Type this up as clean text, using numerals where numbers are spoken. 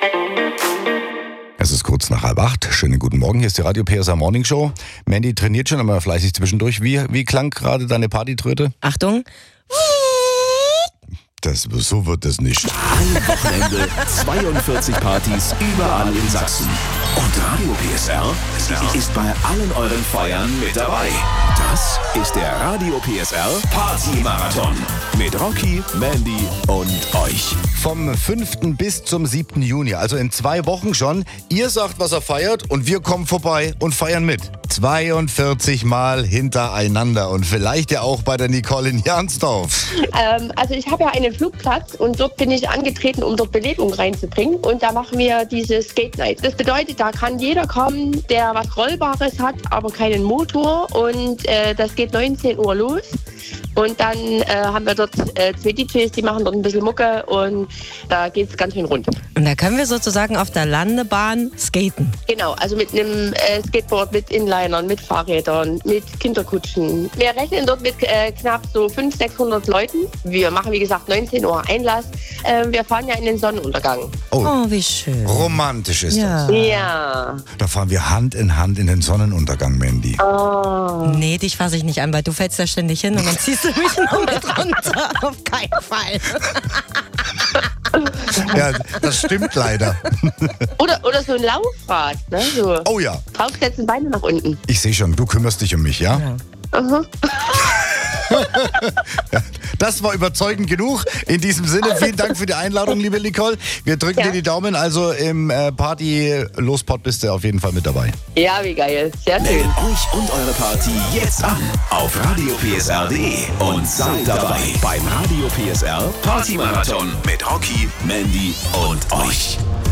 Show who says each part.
Speaker 1: Es ist kurz nach 7:30. Schönen guten Morgen, hier ist die Radio PSR Morning Show. Mandy trainiert schon immer fleißig zwischendurch. Wie klang gerade deine Partytröte?
Speaker 2: Achtung.
Speaker 1: So wird es nicht.
Speaker 3: Ein Wochenende, 42 Partys überall in Sachsen. Und Radio PSR ist bei allen euren Feiern mit dabei. Das ist der Radio PSR Party-Marathon mit Rocky, Mandy und euch.
Speaker 1: Vom 5. bis zum 7. Juni, also in 2 Wochen schon. Ihr sagt, was ihr feiert und wir kommen vorbei und feiern mit. 42 Mal hintereinander und vielleicht ja auch bei der Nicole in Jansdorf.
Speaker 4: Also ich habe ja einen Flugplatz und dort bin ich angetreten, um dort Belebung reinzubringen. Und da machen wir diese Skate Night. Das bedeutet, da kann jeder kommen, der was Rollbares hat, aber keinen Motor. Und das geht 19 Uhr los. Und dann haben wir dort 2 DJs, die machen dort ein bisschen Mucke und da geht es ganz schön rund.
Speaker 2: Und da können wir sozusagen auf der Landebahn skaten.
Speaker 4: Genau, also mit einem Skateboard, mit Inlinern, mit Fahrrädern, mit Kinderkutschen. Wir rechnen dort mit knapp so 500, 600 Leuten. Wir machen, wie gesagt, 19 Uhr Einlass. Wir fahren ja in den Sonnenuntergang.
Speaker 2: Oh, wie schön.
Speaker 1: Romantisch ist das.
Speaker 4: Ja.
Speaker 1: Da fahren wir Hand in Hand in den Sonnenuntergang, Mandy.
Speaker 4: Oh.
Speaker 2: Nee, dich fasse ich nicht an, weil du fällst da ständig hin und dann ziehst du mich noch mit runter. Auf keinen Fall.
Speaker 1: Ja, das stimmt leider.
Speaker 4: Oder so ein Laufrad, ne? So.
Speaker 1: Oh ja,
Speaker 4: Draufsetzen, Beine nach unten.
Speaker 1: ich sehe schon, du kümmerst dich um mich, ja?
Speaker 2: Ja.
Speaker 4: Aha.
Speaker 1: Ja, das war überzeugend genug. In diesem Sinne, vielen Dank für die Einladung, liebe Nicole. Wir drücken dir die Daumen. Also im Party-Lospot bist du auf jeden Fall mit dabei.
Speaker 4: Ja, wie geil. Sehr schön.
Speaker 3: Meldet euch und eure Party jetzt an auf radiopsr.de und seid dabei beim Radio PSR Party-Marathon mit Rocky, Mandy und euch.